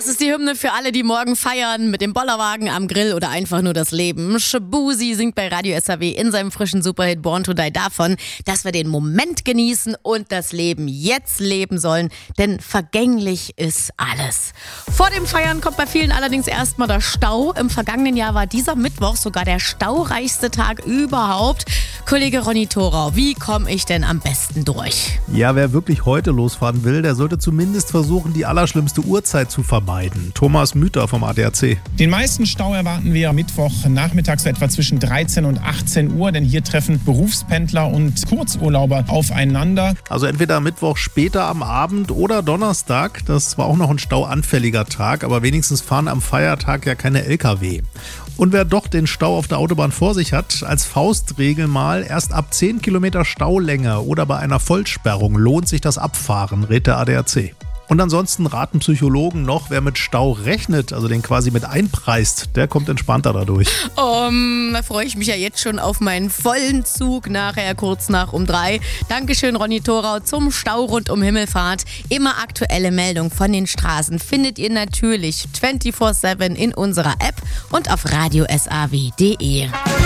Das ist die Hymne für alle, die morgen feiern, mit dem Bollerwagen am Grill oder einfach nur das Leben. Shabuzi singt bei Radio SAW in seinem frischen Superhit Born to Die davon, dass wir den Moment genießen und das Leben jetzt leben sollen, denn vergänglich ist alles. Vor dem Feiern kommt bei vielen allerdings erstmal der Stau. Im vergangenen Jahr war dieser Mittwoch sogar der staureichste Tag überhaupt. Kollege Ronny Thorau, wie komme ich denn am besten durch? Ja, wer wirklich heute losfahren will, der sollte zumindest versuchen, die allerschlimmste Uhrzeit zu vermeiden. Thomas Müther vom ADAC. Den meisten Stau erwarten wir Mittwoch nachmittags etwa zwischen 13 und 18 Uhr, denn hier treffen Berufspendler und Kurzurlauber aufeinander. Also entweder Mittwoch später am Abend oder Donnerstag. Das war auch noch ein stauanfälliger Tag, aber wenigstens fahren am Feiertag ja keine LKW. Und wer doch den Stau auf der Autobahn vor sich hat, als Faustregel mal, erst ab 10 Kilometer Staulänge oder bei einer Vollsperrung lohnt sich das Abfahren, rät der ADAC. Und ansonsten raten Psychologen noch, wer mit Stau rechnet, also den quasi mit einpreist, der kommt entspannter dadurch. Da freue ich mich ja jetzt schon auf meinen vollen Zug nachher kurz nach um 3. Dankeschön, Ronny Thorau, zum Stau rund um Himmelfahrt. Immer aktuelle Meldungen von den Straßen findet ihr natürlich 24/7 in unserer App und auf radiosaw.de.